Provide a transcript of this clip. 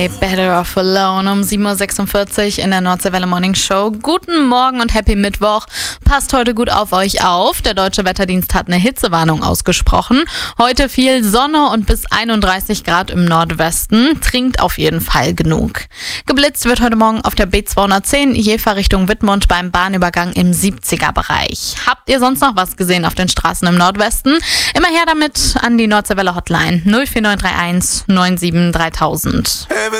Better Off Alone um 7.46 Uhr in der Nordseewelle Morning Show. Guten Morgen und Happy Mittwoch. Passt heute gut auf euch auf. Der Deutsche Wetterdienst hat eine Hitzewarnung ausgesprochen. Heute viel Sonne und bis 31 Grad im Nordwesten. Trinkt auf jeden Fall genug. Geblitzt wird heute Morgen auf der B210 Jever Richtung Wittmund beim Bahnübergang im 70er-Bereich. Habt ihr sonst noch was gesehen auf den Straßen im Nordwesten? Immer her damit an die Nordseewelle Hotline 04931 97 3000.